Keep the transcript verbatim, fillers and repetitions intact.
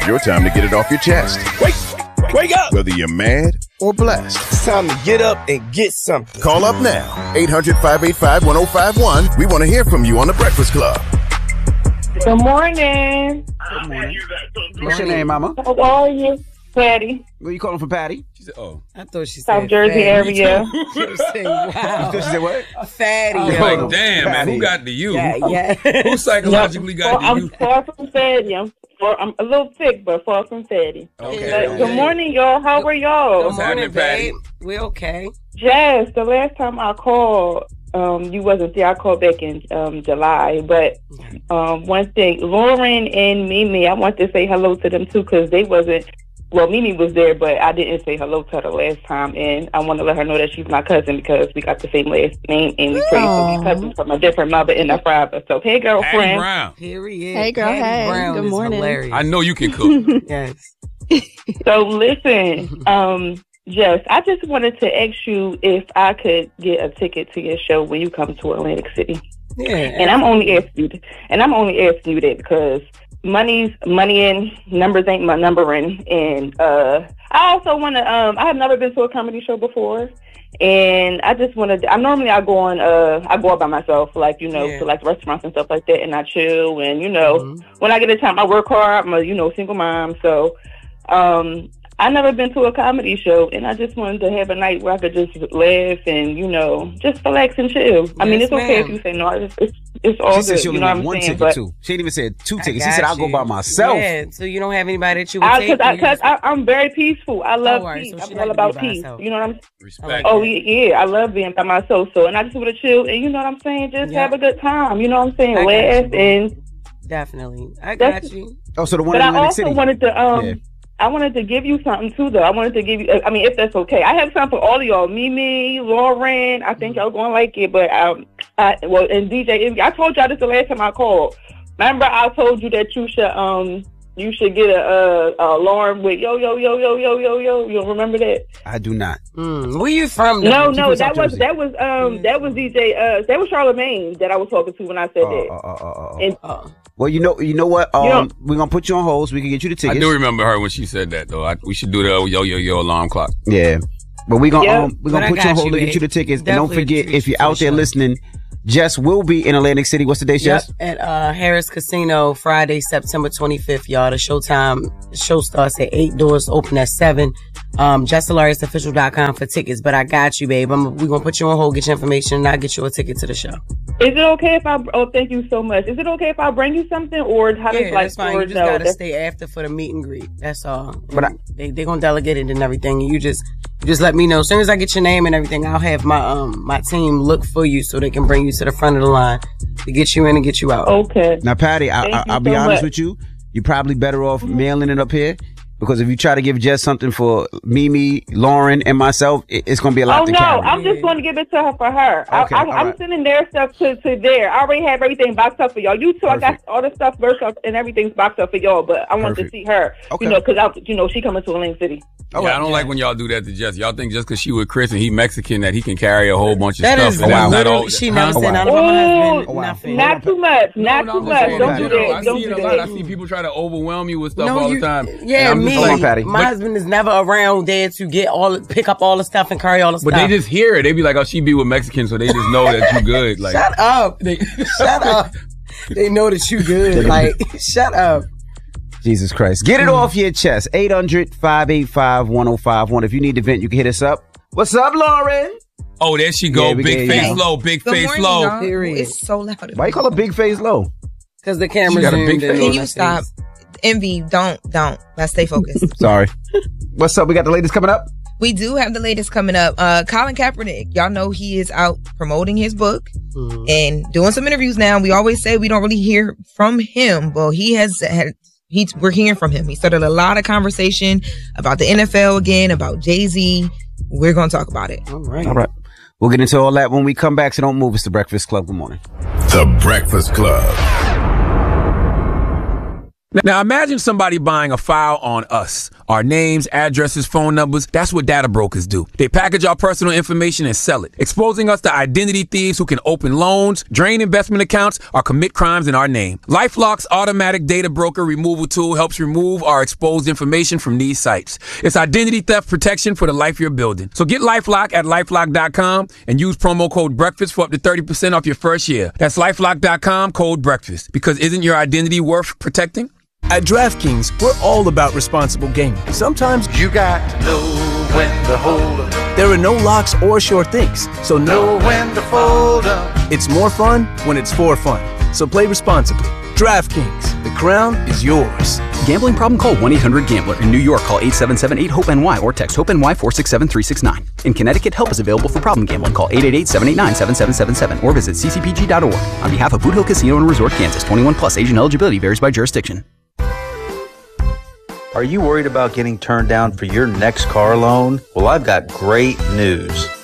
Your time to get it off your chest. Wake, wake up! Whether you're mad or blessed. It's time to get up and get something. Call up now. eight hundred, five eight five, one oh five one. We want to hear from you on The Breakfast Club. Good morning. Good morning. What's your name, Mama? How are you? Patty. Where you calling from, Patty? She said, oh. I thought she said South Jersey fatty. area. She was saying, wow. You thought she said what? Fatty. I was yo. like, damn, man, who got to you? Yeah, yeah. Who psychologically Well, got to I'm you? far from fatty. I'm, far, I'm a little thick, but far from fatty. Okay. But good morning, y'all. How are y'all? Good morning, Patty? babe. We okay? Jazz, the last time I called, um, you wasn't there. I called back in um, July. But um, one thing, Lauren and Mimi, I want to say hello to them, too, because they wasn't. Well, Mimi was there, but I didn't say hello to her last time, and I want to let her know that she's my cousin because we got the same last name, and we pray to be cousins from a different mother and a father. So, hey, Patty girlfriend. Brown. Period. Hey, girl, Patty hey. Brown Good is morning. hilarious. I know you can cook. Yes. So, listen, um, Jess, I just wanted to ask you if I could get a ticket to your show when you come to Atlantic City. Yeah. And I'm only asking you, and I'm only asking you that because money's money in, numbers ain't my numbering. And uh, I also want to, um, I have never been to a comedy show before. And I just want to, I normally I go on, uh, I go out by myself, like, you know, Yeah. to like restaurants and stuff like that. And I chill. And, you know, Mhm. when I get a time, I work hard. I'm a, you know, single mom. So, um, I never been to a comedy show, and I just wanted to have a night where I could just laugh and, you know, just relax and chill. I mean, Yes, it's okay ma'am. if you say no. It's, it's, it's all She good. said she You only know what want I'm one saying? ticket, But too. She didn't even say two I tickets. She got said, I'll go you. by myself. Yeah, so you don't have anybody that you would I, take? cause I, you cause just- I, I'm very peaceful. I love Oh, all right, peace. so she I'm like all to be about by peace. herself. You know what I'm saying? Respect. Oh, yeah, yeah, I love being by myself. So, and I just want to chill and, you know what I'm saying? Just Yeah. have a good time. You know what I'm saying? I got Laugh you, boo. and. Definitely. I got That's- you. Oh, so the one But in I Atlantic also City. wanted to, um, Yeah. I wanted to give you something too, though. I wanted to give you, I mean, if that's okay. I have something for all of y'all. Mimi, Lauren, I think y'all gonna like it. But um, I, well, and D J, Envy, I told y'all this the last time I called. Remember, I told you that you should, um, you should get a, a, a alarm with yo yo yo yo yo yo yo. You remember that? I do not. Mm. Where you from? No, though? no, from that South was Jersey. that was um Yeah. that was D J. Uh, that was Charlamagne that I was talking to when I said Oh, that. oh, oh, oh, oh. And Oh. Well, you know, you know what? Um, You know- we're gonna put you on hold so we can get you the I tickets. do remember her when she said that, though. I, we should do the yo yo yo alarm clock. Yeah, but we gonna Yeah. um, we But gonna I put you on got hold you, to get babe. you the tickets. And Definitely don't forget, treat if you you're for out there sure. listening, Jess will be in Atlantic City. What's the date, Yep, Jess? at uh, Harris Casino, Friday, September twenty-fifth, y'all. The showtime, the show starts at eight, doors open at seven. Um, jess hilarious official dot com for tickets, but I got you, babe. I'm, we gonna put you on hold, get your information, and I'll get you a ticket to the show. is it okay if I? Oh, thank you so much. Is it okay if I bring you something, or how does Yeah, like that's fine. You or just no, gotta that's- stay after for the meet and greet. That's all. But I- they they gonna delegate it and everything. And you just you just let me know as soon as I get your name and everything. I'll have my um my team look for you so they can bring you to the front of the line to get you in and get you out. Okay. Now, Patty, I, Thank I, you I'll be so honest much. with you. You're probably better off Mm-hmm. mailing it up here. Because if you try to give Jess something for Mimi, Lauren, and myself, it, it's going to be a lot Oh to no, carry. I'm just going to give it to her for her. Okay, I, I, all I'm right. sending their stuff to, to there. I already have everything boxed up for y'all. You too. I Perfect. got all the stuff worked up and everything's boxed up for y'all. But I want Perfect. to see her. Okay. You know, because I, you know, she coming to Atlantic City. Oh, yeah, I don't like when y'all do that to Jess. Y'all think just because she with Chris and he Mexican that he can carry a whole bunch of That stuff. is and wow. that's not literally, all- she Huh? never Oh, said wow. nothing about my husband. Oh, wow. Nothing. Not too much. Not No, too no, I'm much. just saying Don't in do general. that. I Don't see do it a lot. I that. see people try to overwhelm you with stuff No, all you- the time. Yeah, And I'm me. just Hold like, on, Patty. My but- husband is never around there to get all, pick up all the stuff and carry all the But stuff. they just hear it. They be like, "Oh, she be with Mexicans," so they just know that you good. Like, shut up. they, Shut up. They know that you good. Like, shut up. Jesus Christ. Get it off your chest. eight hundred, five eight five, one oh five one. If you need to vent, you can hit us up. What's up, Lauren? Oh, there she go. Yeah, we big get it, face y'all. low. Big Good face morning, low. y'all. Period. It's so loud. Why you call her Big Face Low? Because the She camera got a zoomed big in face. on Can you my stop? face. Envy, don't, don't. Let's stay focused. Sorry. What's up? We got the latest coming up? We do have the latest coming up. Uh, Colin Kaepernick, y'all know he is out promoting his book Mhm. and doing some interviews now. We always say we don't really hear from him. Well, he has had, he's, we're hearing from him. He started a lot of conversation about the N F L again, about Jay-Z. We're going to talk about it. All right. All right. We'll get into all that when we come back, so don't move. It's the Breakfast Club. Good morning. The Breakfast Club. Now imagine somebody buying a file on us. Our names, addresses, phone numbers, that's what data brokers do. They package our personal information and sell it, exposing us to identity thieves who can open loans, drain investment accounts, or commit crimes in our name. LifeLock's automatic data broker removal tool helps remove our exposed information from these sites. It's identity theft protection for the life you're building. So get LifeLock at LifeLock dot com and use promo code BREAKFAST for up to thirty percent off your first year. That's LifeLock dot com, code BREAKFAST. Because isn't your identity worth protecting? At DraftKings, we're all about responsible gaming. Sometimes you got to know when to hold up. There are no locks or sure things, so know when to fold up. It's more fun when it's for fun. So play responsibly. DraftKings, the crown is yours. Gambling problem? Call one eight hundred gambler. In New York, call eight seven seven eight hope N Y or text HOPE-NY four six seven three six nine. In Connecticut, help is available for problem gambling. Call eight eight eight seven eight nine seven seven seven seven or visit c c p g dot org. On behalf of Boot Hill Casino and Resort, Kansas, twenty-one plus, age and eligibility varies by jurisdiction. Are you worried about getting turned down for your next car loan? Well, I've got great news.